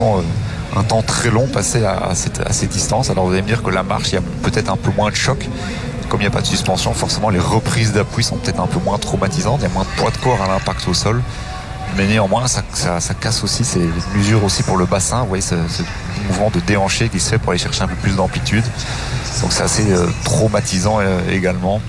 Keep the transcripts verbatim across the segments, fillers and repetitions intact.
un temps très long passé à, à, cette, à ces distances. Alors vous allez me dire que la marche, il y a peut-être un peu moins de choc. Comme il n'y a pas de suspension, forcément les reprises d'appui sont peut-être un peu moins traumatisantes. Il y a moins de poids de corps à l'impact au sol. Mais néanmoins, ça, ça, ça casse aussi, c'est une mesure aussi pour le bassin. Vous voyez ce, ce mouvement de déhanché qui se fait pour aller chercher un peu plus d'amplitude. Donc c'est assez euh, traumatisant euh, également.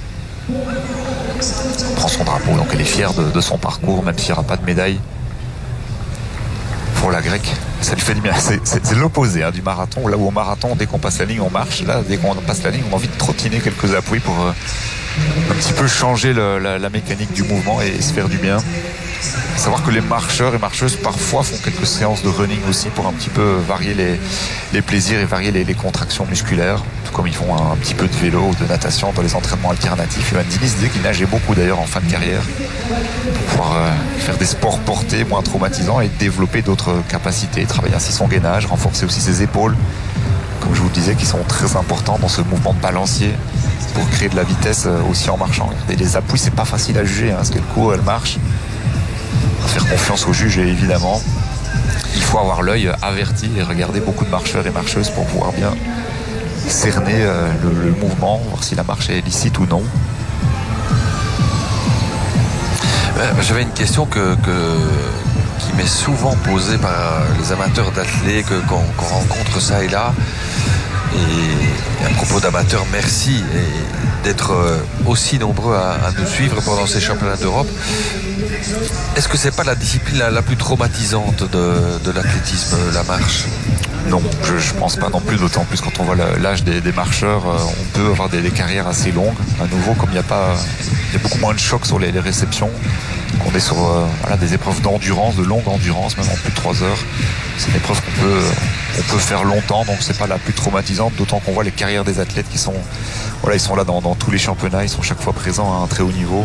On prend son drapeau, donc elle est fière de, de son parcours, même s'il n'y aura pas de médaille pour la grecque. Ça lui fait du bien. C'est, c'est, c'est l'opposé hein, du marathon. Là où au marathon, dès qu'on passe la ligne, on marche. Là, dès qu'on passe la ligne, on a envie de trottiner quelques appuis pour euh, un petit peu changer le, la, la mécanique du mouvement et, et se faire du bien. Il faut savoir que les marcheurs et marcheuses parfois font quelques séances de running aussi pour un petit peu varier les, les plaisirs et varier les, les contractions musculaires, tout comme ils font un, un petit peu de vélo ou de natation dans les entraînements alternatifs. Ivan Diniz disait qu'il nageait beaucoup d'ailleurs en fin de carrière pour pouvoir euh, faire des sports portés moins traumatisants et développer d'autres capacités, travailler ainsi son gainage, renforcer aussi ses épaules, comme je vous le disais, qui sont très importants dans ce mouvement de balancier pour créer de la vitesse aussi en marchant. Et les appuis, c'est pas facile à juger, hein, parce que le coup, elle marche. Faire confiance au juge, évidemment. Il faut avoir l'œil averti et regarder beaucoup de marcheurs et marcheuses pour pouvoir bien cerner euh, le, le mouvement, voir si la marche est licite ou non. J'avais une question que, que, qui m'est souvent posée par les amateurs d'athlètes que, qu'on, qu'on rencontre ça et là. Et à propos d'amateurs, merci et d'être aussi nombreux à, à nous suivre pendant ces championnats d'Europe. Est-ce que c'est pas la discipline la, la plus traumatisante de, de l'athlétisme, la marche? Non, je, je pense pas non plus, d'autant plus quand on voit l'âge des, des marcheurs, on peut avoir des, des carrières assez longues. À nouveau, comme il y a pas, il y a beaucoup moins de chocs sur les, les réceptions, on est sur euh, voilà, des épreuves d'endurance, de longue endurance, même en plus de trois heures. C'est une épreuve qu'on peut, on peut faire longtemps, donc c'est pas la plus traumatisante, d'autant qu'on voit les carrières des athlètes qui sont, voilà, ils sont là dans, dans tous les championnats, ils sont chaque fois présents à un très haut niveau.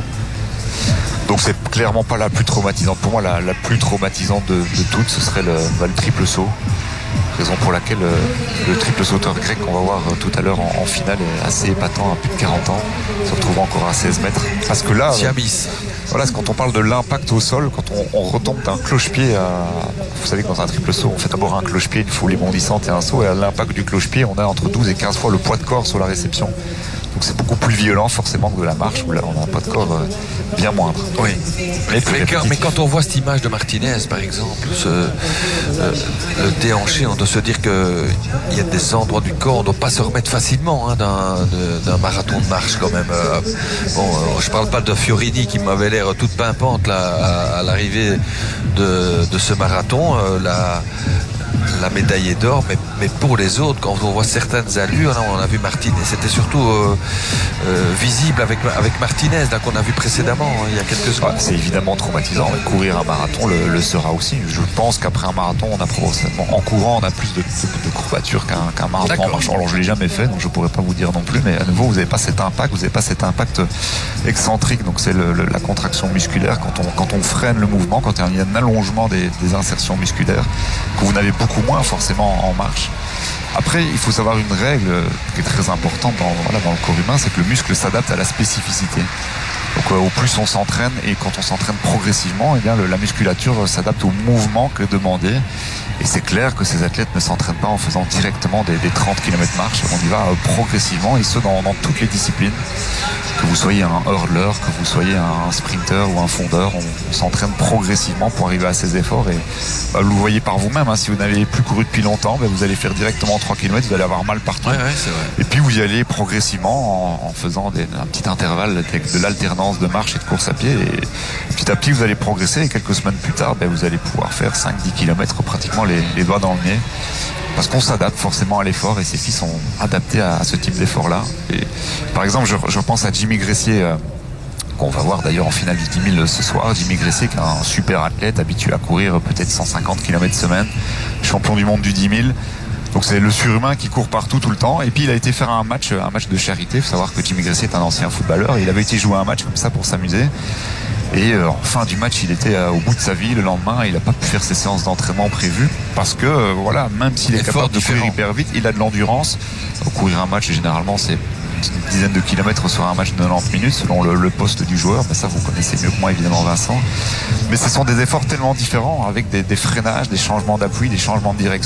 Donc c'est clairement pas la plus traumatisante. Pour moi, la, la plus traumatisante de, de toutes, ce serait le, bah, le triple saut. Raison pour laquelle euh, le triple sauteur grec qu'on va voir euh, tout à l'heure en, en finale est assez épatant à plus de quarante ans, se retrouvant encore à seize mètres. Parce que là, euh, voilà, quand on parle de l'impact au sol, quand on, on retombe d'un cloche-pied à... Vous savez que dans un triple saut, on fait d'abord un cloche-pied, une foulée bondissante et un saut, et à l'impact du cloche-pied, on a entre douze et quinze fois le poids de corps sur la réception. Donc c'est beaucoup plus violent forcément que de la marche où là on a un poids de corps euh, bien moindre. Oui. Mais, mais, quand, mais quand on voit cette image de Martinez par exemple, ce, euh, le déhanché, on doit se dire qu'il y a des endroits du corps, on ne doit pas se remettre facilement hein, d'un, de, d'un marathon de marche quand même. Euh, bon, euh, je ne parle pas de Fiorini qui m'avait l'air toute pimpante là, à, à l'arrivée de, de ce marathon. Euh, la, la médaille est d'or, mais, mais pour les autres, quand on voit certaines allures, là, on a vu Martinez, c'était surtout euh, euh, visible avec, avec Martinez, là, qu'on a vu précédemment, hein, il y a quelques secondes. Ah, c'est évidemment traumatisant, mais courir un marathon le, le sera aussi. Je pense qu'après un marathon, on a probablement, en courant, on a plus de, de, de courbatures qu'un, qu'un marathon D'accord. en marchant. Alors, je ne l'ai jamais fait, donc je ne pourrais pas vous dire non plus, mais à nouveau, vous n'avez pas cet impact, vous n'avez pas cet impact excentrique, donc c'est le, le, la contraction musculaire quand on, quand on freine le mouvement, quand il y a un allongement des, des insertions musculaires, que vous n'avez beaucoup moins forcément en marche. Après, il faut savoir une règle qui est très importante dans, voilà, dans le corps humain, c'est que le muscle s'adapte à la spécificité. Donc euh, au plus on s'entraîne et quand on s'entraîne progressivement, eh bien, le, la musculature s'adapte au mouvement que demandé. Et c'est clair que ces athlètes ne s'entraînent pas en faisant directement des, des trente kilomètres marche. On y va euh, progressivement, et ce dans, dans toutes les disciplines. Que vous soyez un hurler, que vous soyez un sprinter ou un fondeur, on, on s'entraîne progressivement pour arriver à ces efforts. Et bah, vous le voyez par vous-même, hein, si vous n'avez plus couru depuis longtemps, bah, vous allez faire directement trois kilomètres, vous allez avoir mal partout. Ouais, ouais, c'est vrai. Et puis vous y allez progressivement en, en faisant des, un petit intervalle de, de l'alternance de marche et de course à pied. Et petit à petit, vous allez progresser, et quelques semaines plus tard, bah, vous allez pouvoir faire cinq à dix kilomètres pratiquement les, les doigts dans le nez. Parce qu'on s'adapte forcément à l'effort, et ces filles sont adaptées à, à ce type d'effort-là. Et, par exemple, je, je pense à Jimmy Gressier, euh, qu'on va voir d'ailleurs en finale du dix mille ce soir. Jimmy Gressier, qui est un super athlète, habitué à courir peut-être cent cinquante kilomètres semaine, champion du monde du dix mille. Donc c'est le surhumain qui court partout tout le temps. Et puis il a été faire un match, un match de charité. Il faut savoir que Jimmy Gressier est un ancien footballeur, et il avait été jouer un match comme ça pour s'amuser. Et euh, en fin du match, il était euh, au bout de sa vie le lendemain, et il n'a pas pu faire ses séances d'entraînement prévues parce que euh, voilà, même s'il est capable de courir hyper vite, il a de l'endurance. Donc, courir un match, généralement, c'est une dizaine de kilomètres sur un match de quatre-vingt-dix minutes selon le, le poste du joueur. Ben ça, vous connaissez mieux que moi, évidemment, Vincent. Mais ce sont des efforts tellement différents avec des, des freinages, des changements d'appui, des changements de direction.